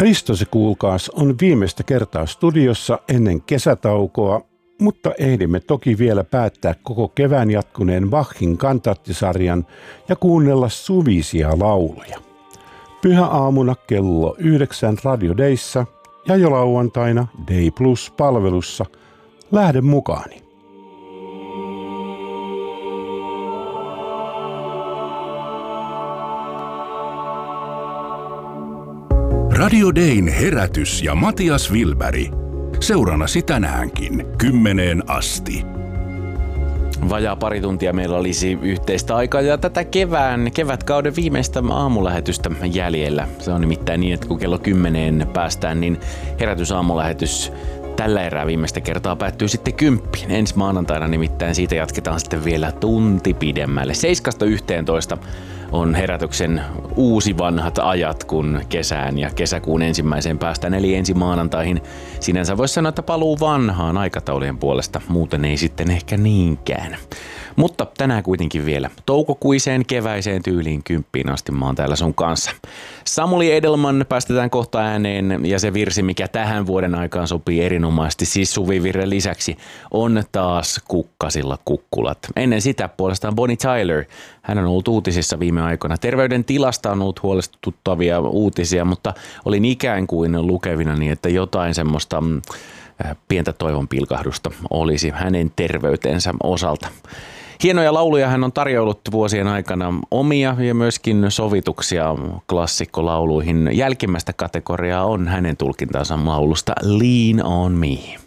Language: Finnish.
Risto se kuulkaas on viimeistä kertaa studiossa ennen kesätaukoa, mutta ehdimme toki vielä päättää koko kevään jatkuneen Bachin kantaattisarjan ja kuunnella suvisia lauluja. Pyhäaamuna kello 9 Radio Dayssa ja jo lauantaina Day Plus-palvelussa. Lähde mukaani. Radio Dayn herätys ja Matias Wilberg. Seurannasi tänäänkin 10 asti. Vajaa pari tuntia meillä olisi yhteistä aikaa ja tätä kevätkauden viimeistä aamulähetystä jäljellä. Se on nimittäin niin, että kun kello 10 päästään, niin herätysaamulähetys tällä erää viimeistä kertaa päättyy sitten 10. Ensi maanantaina nimittäin siitä jatketaan sitten vielä tunti pidemmälle. 7-11 on herätyksen uusi vanhat ajat, kun kesään ja kesäkuun ensimmäiseen päästään, eli ensi maanantaihin. Sinänsä voisi sanoa, että paluu vanhaan aikataulujen puolesta, muuten ei sitten ehkä niinkään. Mutta tänään kuitenkin vielä toukokuiseen keväiseen tyyliin 10 asti mä oon täällä sun kanssa. Samuli Edelman päästetään kohta ääneen ja se virsi, mikä tähän vuoden aikaan sopii erinomaisesti, siis suvivirren lisäksi, on taas Kukkasilla kukkulat. Ennen sitä puolestaan Bonnie Tyler. Hän on ollut uutisissa viime aikoina. Terveydentilasta on ollut huolestuttavia uutisia, mutta olin ikään kuin lukevina niin, että jotain semmoista pientä toivon pilkahdusta olisi hänen terveytensä osalta. Hienoja lauluja hän on tarjoillut vuosien aikana, omia ja myöskin sovituksia klassikkolauluihin. Jälkimmäistä kategoriaa on hänen tulkintansa laulusta Lean on Me.